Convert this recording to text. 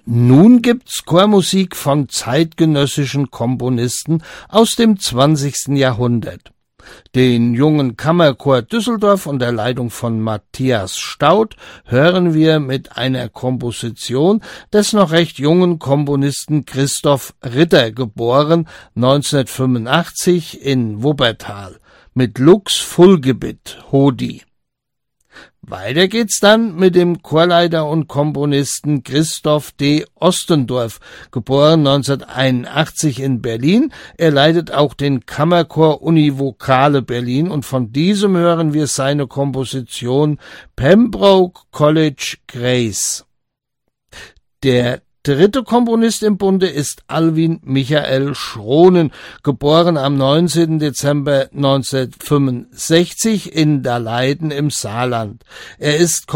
Nun gibt's Chormusik von zeitgenössischen Komponisten aus dem 20. Jahrhundert. Den jungen Kammerchor Düsseldorf unter Leitung von Matthias Staudt hören wir mit einer Komposition des noch recht jungen Komponisten Christoph Ritter, geboren 1985 in Wuppertal, mit Lux Fulgibit Hodi. Weiter geht's dann mit dem Chorleiter und Komponisten Christoph D. Ostendorf, geboren 1981 in Berlin. Er leitet auch den Kammerchor Univokale Berlin und von diesem hören wir seine Komposition Pembroke College Grace. Der dritte Komponist im Bunde ist Alwin Michael Schronen, geboren am 19. Dezember 1965 in Daleiden im Saarland. Er ist